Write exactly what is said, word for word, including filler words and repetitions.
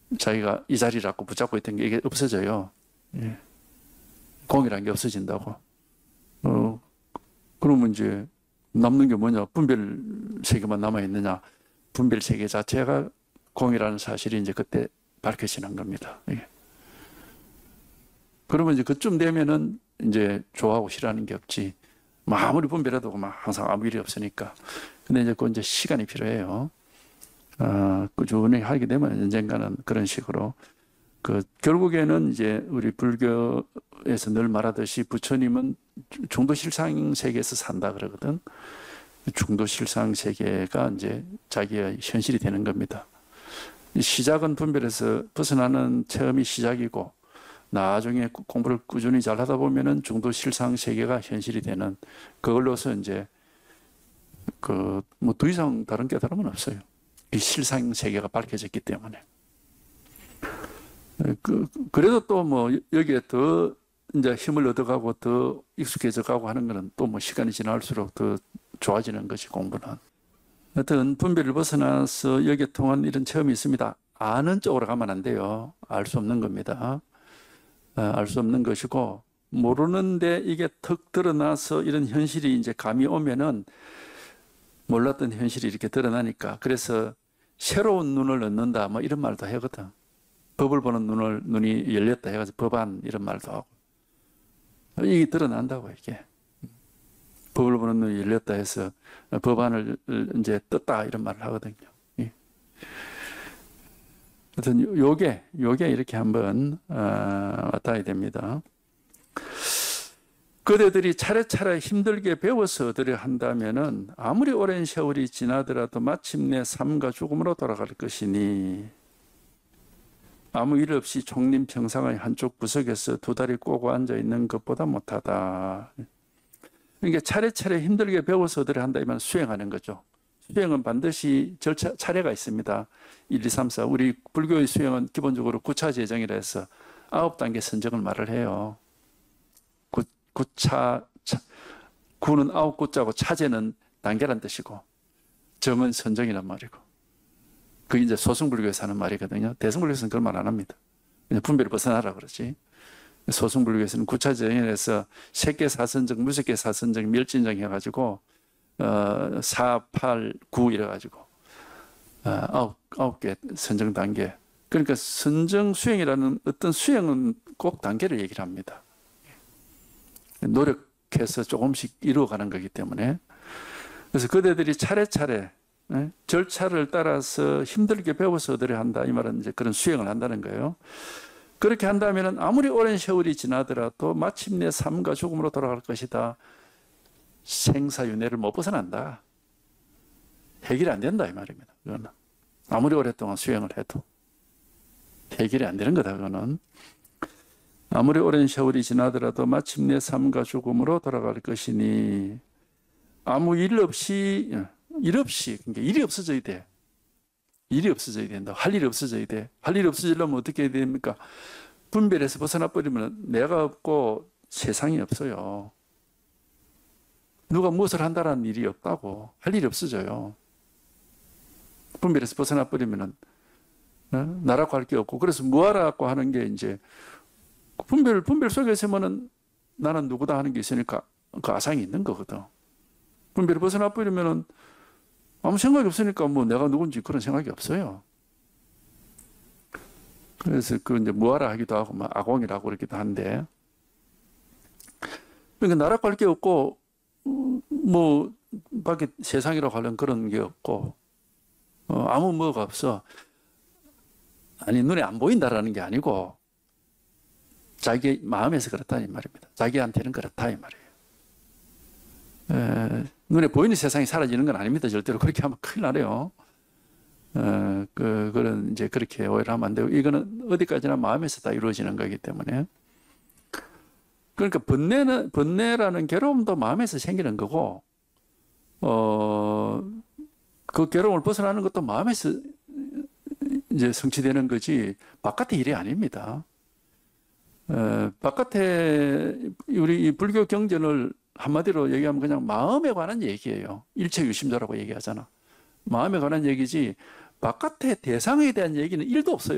자기가 이 자리를 갖고 붙잡고 있던 게 이게 없어져요. 예. 공이라는 게 없어진다고. 어, 그러면 이제 남는 게 뭐냐? 분별 세계만 남아있느냐? 분별 세계 자체가 공이라는 사실이 이제 그때 밝혀지는 겁니다. 예. 그러면 이제 그쯤 되면은 이제 좋아하고 싫어하는 게 없지. 뭐 아무리 분별해도 막 항상 아무 일이 없으니까. 근데 이제 그 이제 시간이 필요해요. 어, 꾸준히 하게 되면 언젠가는 그런 식으로. 그 결국에는 이제 우리 불교에서 늘 말하듯이 부처님은 중도실상 세계에서 산다 그러거든. 중도실상 세계가 이제 자기의 현실이 되는 겁니다. 시작은 분별에서 벗어나는 체험이 시작이고, 나중에 공부를 꾸준히 잘 하다 보면은 중도실상 세계가 현실이 되는, 그걸로서 이제 그 뭐 더 이상 다른 깨달음은 없어요. 이 실상 세계가 밝혀졌기 때문에. 그, 그래도 또 뭐 여기에 더 이제 힘을 얻어가고 더 익숙해져가고 하는 거는 또 뭐 시간이 지날수록 더 좋아지는 것이 공부는. 하여튼 분별을 벗어나서 여기에 통한 이런 체험이 있습니다. 아는 쪽으로 가면 안 돼요. 알 수 없는 겁니다. 알 수 없는 것이고, 모르는데 이게 턱 드러나서 이런 현실이 이제 감이 오면은 몰랐던 현실이 이렇게 드러나니까, 그래서 새로운 눈을 얻는다 뭐 이런 말도 하거든. 법을 보는 눈을, 눈이 열렸다 해가지고 법안 이런 말도 하고. 이게 드러난다고, 이게. 법을 보는 눈이 열렸다 해서 법안을 이제 떴다 이런 말을 하거든요. 하여튼 요게, 요게 이렇게 한번 어, 왔다 됩니다. 그대들이 차례차례 힘들게 배워서 얻으려 한다면은 아무리 오랜 세월이 지나더라도 마침내 삶과 죽음으로 돌아갈 것이니, 아무 일 없이 총림평상의 한쪽 구석에서 두 다리 꼬고 앉아 있는 것보다 못하다. 그러니까 차례차례 힘들게 배워서 얻으려 한다면 수행하는 거죠. 수행은 반드시 절차, 차례가 있습니다. 일, 이, 삼, 사. 우리 불교의 수행은 기본적으로 구차 재정이라 해서 아홉 단계 선정을 말을 해요. 구, 구차, 차, 구는 아홉 구자고 차제는 단계란 뜻이고, 정은 선정이란 말이고. 그게 이제 소승불교에서 하는 말이거든요. 대승불교에서는 그런 말 안 합니다. 그냥 분별을 벗어나라 그러지. 소승불교에서는 구차 재정이라서 색계 사선정, 무색계 사선정, 멸진정 해가지고 어, 사, 팔, 구 이래가지고 어, 아홉, 아홉 개 선정 단계. 그러니까 선정 수행이라는 어떤 수행은 꼭 단계를 얘기를 합니다. 노력해서 조금씩 이루어가는 거기 때문에. 그래서 그대들이 차례차례 네? 절차를 따라서 힘들게 배워서 얻으려 한다. 이 말은 이제 그런 수행을 한다는 거예요. 그렇게 한다면 아무리 오랜 세월이 지나더라도 마침내 삶과 죽음으로 돌아갈 것이다. 생사윤회를 못 벗어난다. 해결이 안 된다 이 말입니다. 그거는 아무리 오랫동안 수행을 해도 해결이 안 되는 거다. 그거는 아무리 오랜 세월이 지나더라도 마침내 삶과 죽음으로 돌아갈 것이니, 아무 일 없이 일 없이 그러니까 일이 없어져야 돼. 일이 없어져야 된다. 할 일이 없어져야 돼. 할 일이 없어지려면 어떻게 해야 됩니까? 분별에서 벗어나 버리면 내가 없고 세상이 없어요. 누가 무엇을 한다라는 일이 없다고. 할 일이 없어져요. 분별에서 벗어나 버리면은 어? 나라고 할 게 없고, 그래서 무하라고 하는 게 이제 분별 분별 속에 있으면은 나는 누구다 하는 게 있으니까 그 아상이 있는 거거든. 분별을 벗어나 버리면은 아무 생각이 없으니까 뭐 내가 누군지 그런 생각이 없어요. 그래서 그 이제 무하라 하기도 하고 막 아공이라고 그러기도 한데, 그러니까 나라고 할 게 없고 뭐 밖에 세상이라고 하는 그런 게 없고 어, 아무 뭐가 없어. 아니 눈에 안 보인다라는 게 아니고 자기 마음에서 그렇다 이 말입니다. 자기한테는 그렇다 이 말이에요. 에, 눈에 보이는 세상이 사라지는 건 아닙니다. 절대로 그렇게 하면 큰일 나래요. 에, 그, 그런 이제 그렇게 오해를 하면 안 되고, 이거는 어디까지나 마음에서 다 이루어지는 거기 때문에. 그러니까 번뇌는, 번뇌라는 괴로움도 마음에서 생기는 거고, 어, 그 괴로움을 벗어나는 것도 마음에서 이제 성취되는 거지, 바깥의 일이 아닙니다. 에, 바깥에, 우리 이 불교 경전을 한마디로 얘기하면 그냥 마음에 관한 얘기예요. 일체유심조라고 얘기하잖아. 마음에 관한 얘기지, 바깥의 대상에 대한 얘기는 일도 없어요.